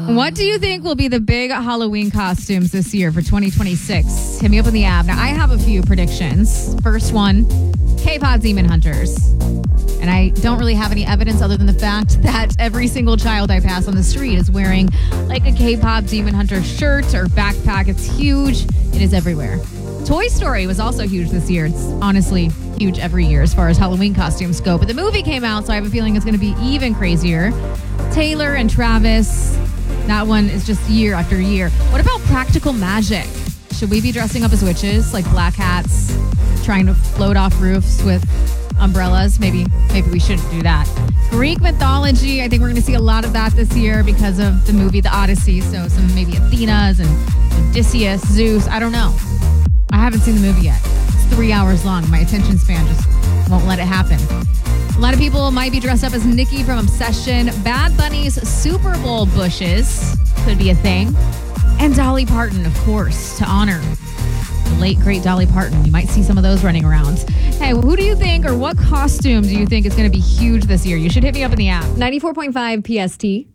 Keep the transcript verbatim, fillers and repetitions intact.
What do you think will be the big Halloween costumes this year for twenty twenty-six? Hit me up in the app. Now, I have a few predictions. First one, K-pop Demon Hunters. And I don't really have any evidence other than the fact that every single child I pass on the street is wearing like a K-pop Demon Hunter shirt or backpack. It's huge. It is everywhere. Toy Story was also huge this year. It's honestly huge every year as far as Halloween costumes go. But the movie came out, so I have a feeling it's going to be even crazier. Taylor and Travis, that one is just year after year. What about practical magic? Should we be dressing up as witches, like black hats, trying to float off roofs with umbrellas? Maybe maybe we shouldn't do that. Greek mythology, I think we're going to see a lot of that this year because of the movie The Odyssey. So some maybe Athenas and Odysseus, Zeus, I don't know. I haven't seen the movie yet. It's three hours long. My attention span just won't let it happen. A lot of people might be dressed up as Nikki from Obsession. Bad Bunny's Super Bowl bushes could be a thing. And Dolly Parton, of course, to honor the late, great Dolly Parton. You might see some of those running around. Hey, who do you think or what costume do you think is going to be huge this year? You should hit me up in the app. ninety-four point five P S T.